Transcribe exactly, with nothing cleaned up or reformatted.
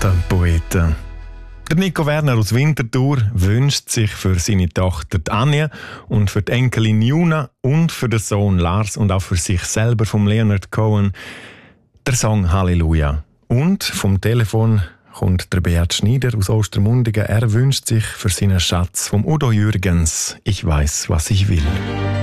der Poet. Der Nico Werner aus Winterthur wünscht sich für seine Tochter Anja und für die Enkelin Juna und für den Sohn Lars und auch für sich selber vom Leonard Cohen der Song Halleluja. Und vom Telefon kommt der Beat Schneider aus Ostermundigen. Er wünscht sich für seinen Schatz vom Udo Jürgens Ich weiß, was ich will.